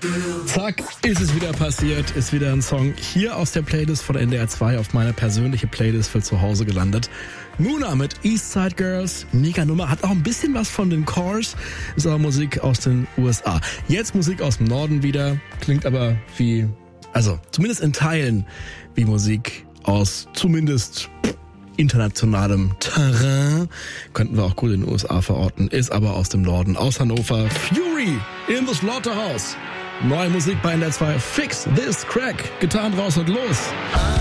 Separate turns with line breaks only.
Zack, ist es wieder passiert, ist wieder ein Song hier aus der Playlist von NDR 2 auf meine persönliche Playlist für zu Hause gelandet. Muna mit Eastside Girls, mega Nummer, hat auch ein bisschen was von den Cars, ist aber Musik aus den USA. Jetzt Musik aus dem Norden wieder, klingt aber wie, also zumindest in Teilen wie Musik aus zumindest internationalem Terrain. Könnten wir auch gut in den USA verorten, ist aber aus dem Norden, aus Hannover. Fury in the Slaughterhouse. Neue Musik bei NDR 2. Fix this crack. Gitarren raus und los.